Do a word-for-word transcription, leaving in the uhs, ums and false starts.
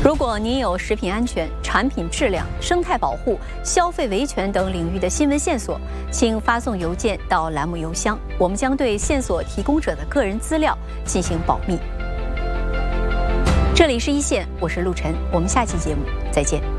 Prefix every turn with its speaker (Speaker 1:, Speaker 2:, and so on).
Speaker 1: 如果您有食品安全、产品质量、生态保护、消费维权等领域的新闻线索，请发送邮件到栏目邮箱，我们将对线索提供者的个人资料进行保密。这里是一线，我是陆晨，我们下期节目再见。